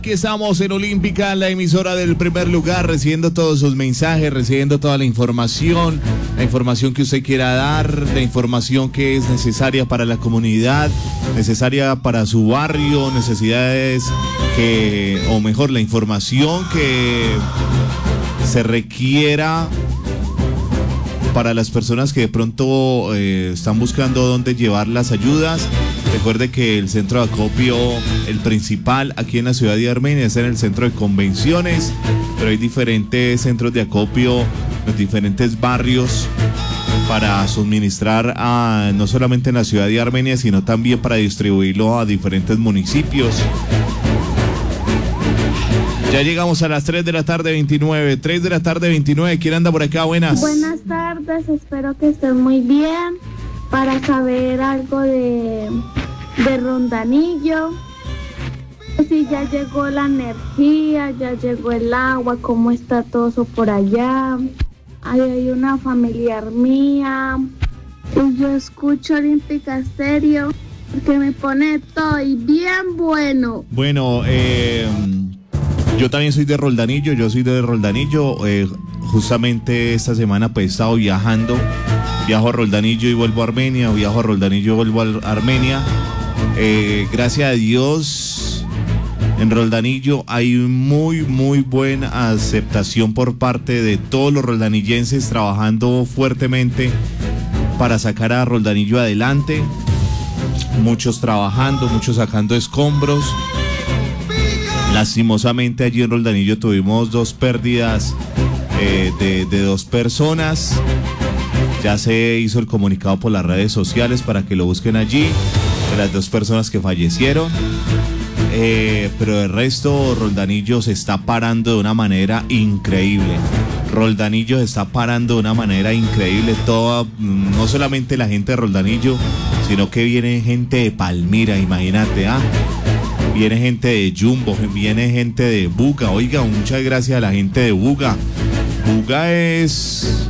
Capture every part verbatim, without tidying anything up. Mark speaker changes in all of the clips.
Speaker 1: Aquí estamos en Olímpica, la emisora del primer lugar, recibiendo todos sus mensajes, recibiendo toda la información, la información que usted quiera dar, la información que es necesaria para la comunidad, necesaria para su barrio, necesidades que, o mejor, la información que se requiera para las personas que de pronto eh, están buscando dónde llevar las ayudas. Recuerde que el centro de acopio, el principal aquí en la ciudad de Armenia, es en el centro de convenciones, pero hay diferentes centros de acopio, los diferentes barrios para suministrar a, no solamente en la ciudad de Armenia, sino también para distribuirlo a diferentes municipios. Ya llegamos a las tres de la tarde, veintinueve. tres de la tarde, veintinueve. ¿Quién anda por acá? Buenas.
Speaker 2: Buenas tardes, espero que estén muy bien. Para saber algo de, de Rondanillo, si ya llegó la energía, ya llegó el agua, cómo está todo eso por allá. Ahí hay una familiar mía. Y yo escucho Olímpica Estéreo, que me pone todo y bien bueno.
Speaker 1: Bueno, eh... yo también soy de Roldanillo, yo soy de Roldanillo, eh, justamente esta semana pues he estado viajando, viajo a Roldanillo y vuelvo a Armenia, viajo a Roldanillo y vuelvo a Armenia, eh, gracias a Dios en Roldanillo hay muy muy buena aceptación por parte de todos los roldanillenses, trabajando fuertemente para sacar a Roldanillo adelante, muchos trabajando, muchos sacando escombros. Lastimosamente allí en Roldanillo tuvimos dos pérdidas eh, de, de dos personas. Ya se hizo el comunicado por las redes sociales para que lo busquen allí, de las dos personas que fallecieron. Eh, pero el resto, Roldanillo se está parando de una manera increíble. Roldanillo se está parando de una manera increíble. Toda, no solamente la gente de Roldanillo, sino que viene gente de Palmira, imagínate, ¿ah? Viene gente de Jumbo, viene gente de Buga. Oiga, muchas gracias a la gente de Buga. Buga es...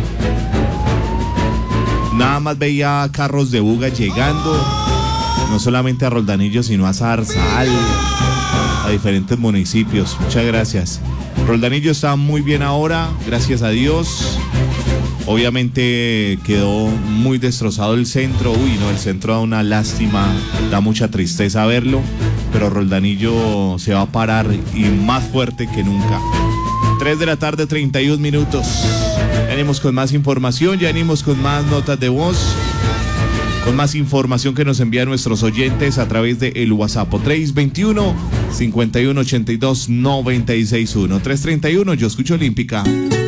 Speaker 1: Nada más veía carros de Buga llegando, no solamente a Roldanillo, sino a Zarzal, a diferentes municipios. Muchas gracias. Roldanillo está muy bien ahora, gracias a Dios. Obviamente quedó muy destrozado el centro. Uy, no, el centro da una lástima, da mucha tristeza verlo, pero Roldanillo se va a parar y más fuerte que nunca. tres de la tarde, treinta y un minutos. Ya venimos con más información, ya venimos con más notas de voz, con más información que nos envían nuestros oyentes a través de el WhatsApp tres veintiuno, cincuenta y uno ochenta y dos, noventa y seis uno. tres treinta y uno, yo escucho Olímpica.